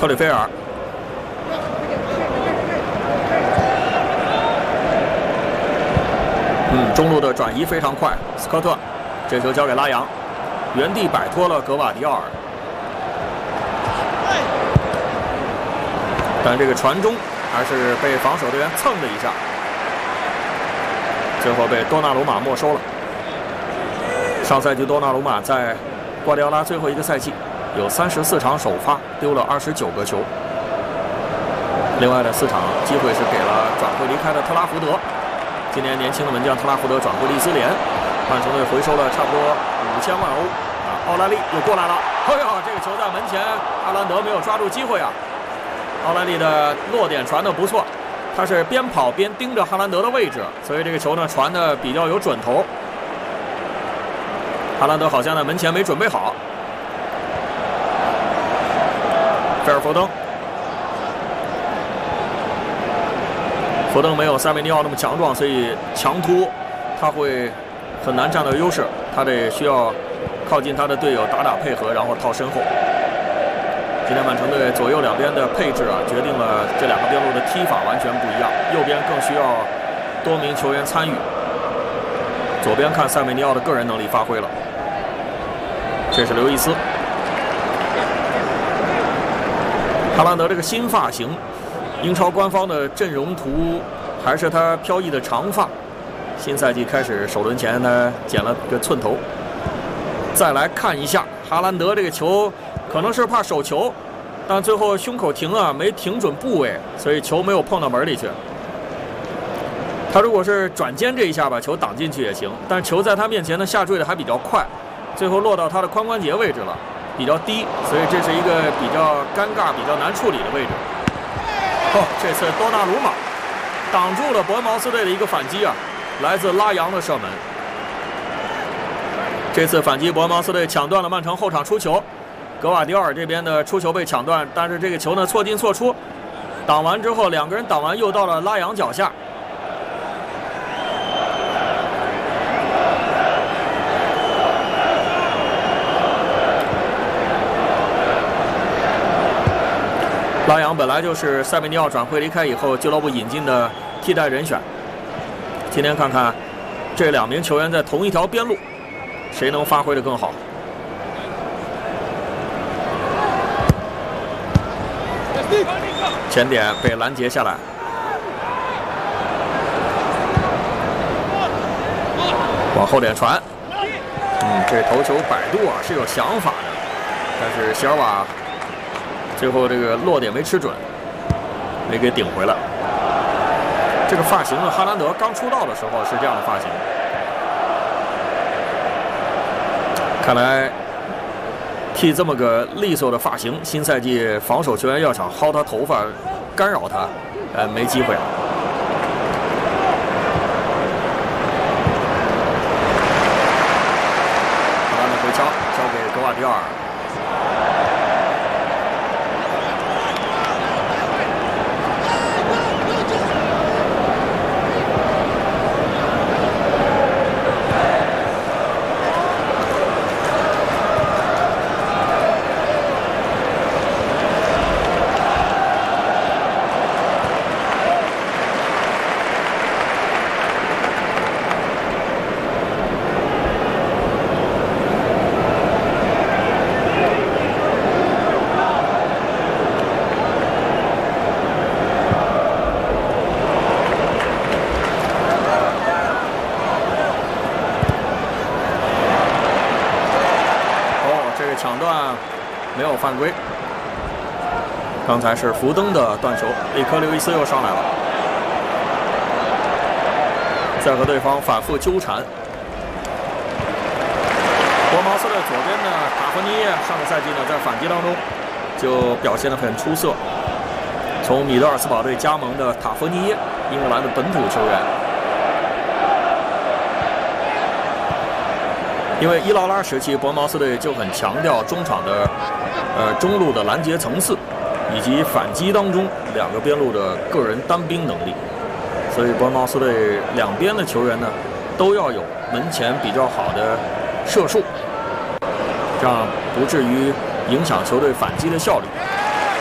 克里菲尔。中路的转移非常快，斯科特这球交给拉扬，原地摆脱了格瓦迪奥尔。但这个传中还是被防守队员蹭了一下，最后被多纳鲁马没收了。上赛季多纳鲁马在瓜迪奥拉最后一个赛季有34场首发，丢了29个球。另外的4场机会是给了转会离开的特拉福德。今年年轻的门将特拉福德转会利兹联，曼城队回收了差不多5000万欧。奥莱利又过来了，哎呀，这个球在门前，哈兰德没有抓住机会啊。奥莱利的落点传得不错，他是边跑边盯着哈兰德的位置，所以这个球呢传得比较有准头。哈兰德好像在门前没准备好。菲尔福登，福登没有塞梅尼奥那么强壮，所以强突他会很难占到优势，他得需要靠近他的队友打配合，然后套身后。今天曼城队左右两边的配置决定了这2个边路的踢法完全不一样，右边更需要多名球员参与，左边看塞梅尼奥的个人能力发挥了。这是刘易斯，哈兰德这个新发型，英超官方的阵容图还是他飘逸的长发。新赛季开始首轮前呢剪了个寸头。再来看一下哈兰德这个球，可能是怕手球，但最后胸口停没停准部位，所以球没有碰到门里去。他如果是转肩这一下把球挡进去也行，但球在他面前呢下坠的还比较快，最后落到他的髋关节位置了，比较低，所以这是一个比较尴尬、比较难处理的位置。这次多纳鲁马挡住了伯恩茅斯队的一个反击来自拉扬的射门。这次反击伯恩茅斯队抢断了曼城后场出球，格瓦迪奥尔这边的出球被抢断，但是这个球呢错进错出，挡完之后2个人挡完又到了拉扬脚下。拉扬本来就是塞梅尼奥转会离开以后俱乐部引进的替代人选，今天看看这2名球员在同一条边路，谁能发挥得更好？前点被拦截下来，往后点传，这头球摆渡是有想法的，但是席尔瓦最后这个落点没吃准，没给顶回来。这个发型呢，哈兰德刚出道的时候是这样的发型。看来剃这么个利索的发型，新赛季防守球员要想薅他头发干扰他，没机会了。哈兰德回敲，交给格瓦迪奥尔。抢断没有犯规，刚才是福登的断球，里克刘易斯又上来了，在和对方反复纠缠。博茅斯的左边的塔夫尼耶，上个赛季呢在反击当中就表现得很出色。从米德尔斯堡队加盟的塔夫尼耶，英格兰的本土球员。因为伊劳拉时期，伯恩茅斯队就很强调中场的中路的拦截层次，以及反击当中2个边路的个人单兵能力，所以伯恩茅斯队2边的球员呢都要有门前比较好的射术，这样不至于影响球队反击的效率。